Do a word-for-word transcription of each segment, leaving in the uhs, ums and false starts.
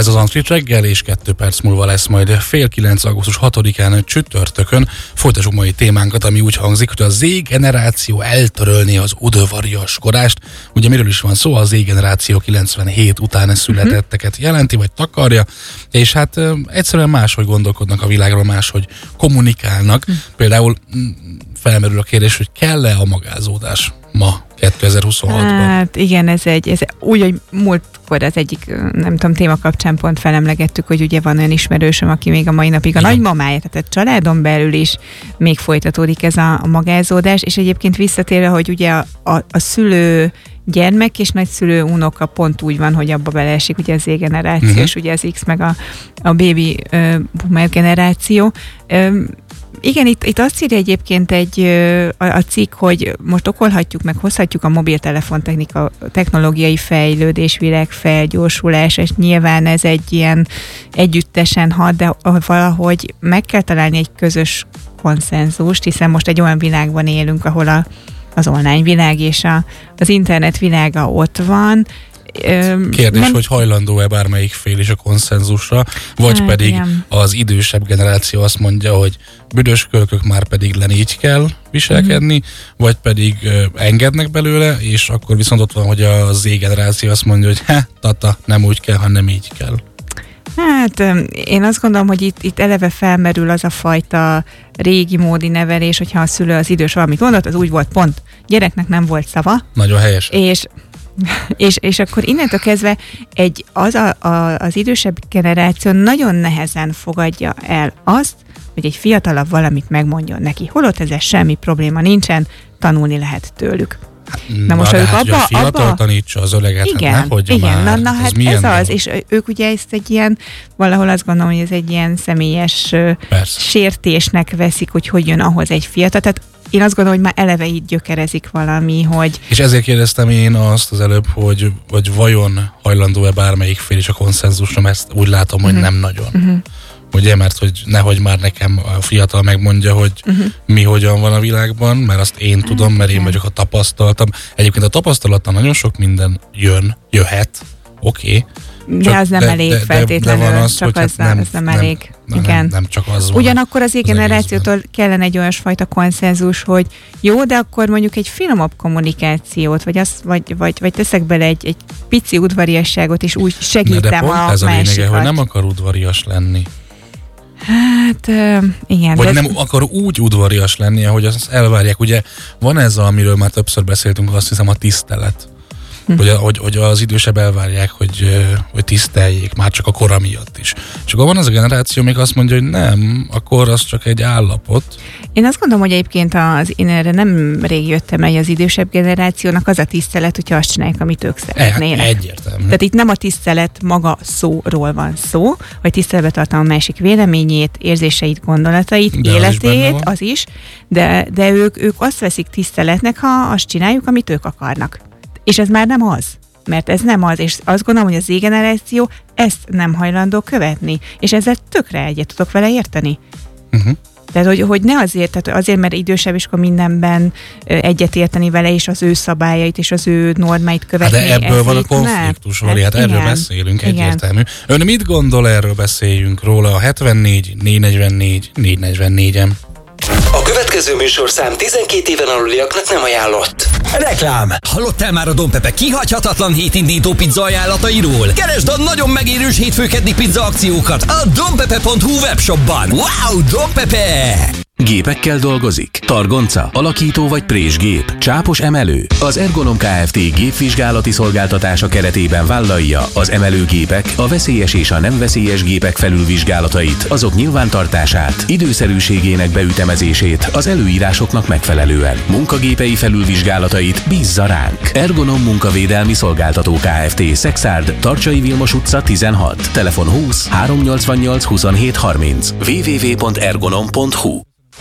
Ez az Antrit reggel, és kettő perc múlva lesz majd fél kilenc augusztus hatodikán csütörtökön. Folytassuk mai témánkat, ami úgy hangzik, hogy a Z-generáció eltörölni az udvariaskodást. Ugye miről is van szó? A Z-generáció kilencvenhét után születetteket jelenti, vagy takarja, és hát egyszerűen máshogy gondolkodnak a világról, máshogy kommunikálnak. Például felmerül a kérdés, hogy kell-e a magázódás ma kétezer-huszonhatban? Hát igen, ez egy, ez úgy, hogy múltkor az egyik, nem tudom, téma kapcsán pont felemlegettük, hogy ugye van olyan ismerősöm, aki még a mai napig a igen. nagymamája, tehát a családon belül is még folytatódik ez a, a magázódás, és egyébként visszatérve, hogy ugye a, a, a szülő gyermek és nagyszülő unoka pont úgy van, hogy abba beleesik ugye az Z-generáció, uh-huh. és ugye az X meg a, a baby uh, boomer generáció. Um, Igen, itt, itt azt írja egyébként egy a, a cikk, hogy most okolhatjuk, meg hozhatjuk a mobiltelefontechnika, technológiai fejlődés, világfelgyorsulás, és nyilván ez egy ilyen együttesen hat, de valahogy meg kell találni egy közös konszenzust, hiszen most egy olyan világban élünk, ahol a, az online világ és a, az internet világa ott van. Kérdés, nem... hogy hajlandó-e bármelyik fél is a konszenzusra, vagy hát, pedig igen. az idősebb generáció azt mondja, hogy büdös kölkök, már pedig len így kell viselkedni, uh-huh. vagy pedig uh, engednek belőle, és akkor viszont ott van, hogy a Z-generáció azt mondja, hogy he, tata, nem úgy kell, hanem így kell. Hát én azt gondolom, hogy itt, itt eleve felmerül az a fajta régi módi nevelés, hogyha a szülő az idős valamit mondott, az úgy volt pont. Gyereknek nem volt szava. Nagyon helyes. És És, és akkor innentől kezdve egy, az a, a, az idősebb generáció nagyon nehezen fogadja el azt, hogy egy fiatalabb valamit megmondjon neki. Holott ezzel semmi probléma nincsen, tanulni lehet tőlük. Na, na most ők hát, abba, a fiatal abba... tanítsa az öleget, igen, hát nehogy igen, már. Na, na hát ez, ez az, dolog? És ők ugye ezt egy ilyen, valahol azt gondolom, hogy ez egy ilyen személyes Persze. sértésnek veszik, hogy hogy jön ahhoz egy fiatal. Tehát én azt gondolom, hogy már eleve így gyökerezik valami, hogy... És ezért kérdeztem én azt az előbb, hogy, hogy vajon hajlandó-e bármelyik fél is a konszenzusra, mert úgy látom, hogy uh-huh. nem nagyon. Uh-huh. Ugye, mert hogy nehogy már nekem a fiatal megmondja, hogy uh-huh. mi hogyan van a világban, mert azt én tudom, mert én vagyok a tapasztaltam. Egyébként a tapasztalattal nagyon sok minden jön, jöhet, oké. Okay. De csak, az nem de, elég de, feltétlenül, de van az, csak az, nem, az nem elég. Nem, igen. Nem, nem csak az van. Ugyanakkor az generációtól kellene egy olyasfajta konszenzus, hogy jó, de akkor mondjuk egy finomabb kommunikációt, vagy, azt, vagy, vagy, vagy teszek bele egy, egy pici udvariasságot, és úgy segítem de pont a ez a lényege, másikat. hogy nem akar udvarias lenni. Hát, uh, igen. Vagy de nem akar úgy udvarias lenni, ahogy azt elvárják. Ugye van ez, amiről már többször beszéltünk, azt hiszem a tisztelet. Hm. Hogy, hogy, hogy az idősebb elvárják, hogy, hogy tiszteljék, már csak a kora miatt is. És akkor van az a generáció, még azt mondja, hogy nem, a kor az csak egy állapot. Én azt gondolom, hogy egyébként az, én erre nem rég jöttem el, hogy az idősebb generációnak az a tisztelet, hogyha azt csinálják, amit ők szeretnének. E, egyértelmű. Tehát itt nem a tisztelet maga szóról van szó, hogy tiszteletbe tartom a másik véleményét, érzéseit, gondolatait, de életét, az is, az is de, de ők, ők azt veszik tiszteletnek, ha azt csináljuk, amit ők akarnak. És ez már nem az, mert ez nem az, és azt gondolom, hogy a Z-generáció ezt nem hajlandó követni, és ezzel tökre egyet tudok vele érteni. Uh-huh. Tehát, hogy, hogy ne azért, tehát azért, mert idősebb, és akkor mindenben egyet érteni vele, és az ő szabályait, és az ő normáit követni. Hát de ebből van a konfliktus, Vali, hát erről igen, beszélünk, igen. egyértelmű. Ön mit gondol, erről beszéljünk róla a hetvennégy négy negyvennégy négy negyvennégyen? A következő műsorszám tizenkét éven aluliaknak nem ajánlott. Reklám! Hallottál már a Don Pepe kihagyhatatlan hétindító pizza ajánlatairól? Keresd a nagyon megérős hétfőkeddi pizza akciókat a donpepe pont hu webshopban. Wow, Don Pepe! Gépekkel dolgozik? Targonca, alakító vagy présgép? Csápos emelő? Az Ergonom Kft. Gépvizsgálati szolgáltatása keretében vállalja az emelőgépek, a veszélyes és a nem veszélyes gépek felülvizsgálatait, azok nyilvántartását, időszerűségének beütemezését az előírásoknak megfelelően. Munkagépei felülvizsgálatait bízza ránk. Ergonom Munkavédelmi Szolgáltató Kft. Szexárd, Tarcsai Vilmos utca tizenhat. Telefon húsz háromnyolcvannyolc huszonhét harminc. double-u double-u double-u pont ergonom pont hu.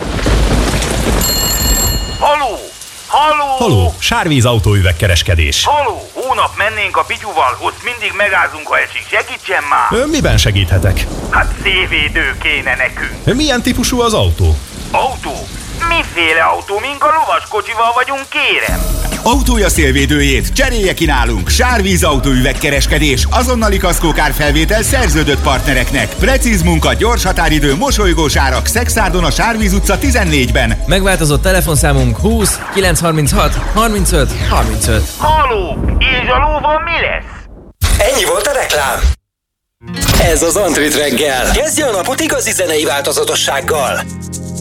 Haló! Haló! Haló! Sárvíz autóüvegkereskedés. Haló! Hónap mennénk a Pityuval, ott mindig megázunk, ha esik. Segítsen már! Ön miben segíthetek? Hát szévédő kéne nekünk. Milyen típusú az autó? Autó? Miféle autó? Mink a lovaskocsival vagyunk, kérem? Autója szélvédőjét cserélje ki nálunk. Sárvíz autóüvegkereskedés, azonnali kaszkókárfelvétel szerződött partnereknek. Precíz munka, gyors határidő, mosolygós árak. Szexárdon a Sárvíz utca tizennégyben. Megváltozott telefonszámunk húsz kilencszázharminchat harmincöt harmincöt. Haló, és a lóval mi lesz? Ennyi volt a reklám. Ez az Antrit reggel. Kezdje a napot igazi zenei változatossággal.